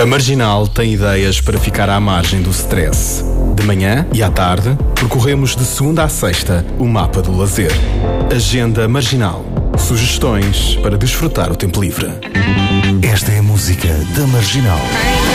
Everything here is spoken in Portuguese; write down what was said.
A Marginal tem ideias para ficar à margem do stress. De manhã e à tarde, percorremos de segunda à sexta o mapa do lazer. Agenda Marginal. Sugestões para desfrutar o tempo livre. Esta é a música da Marginal.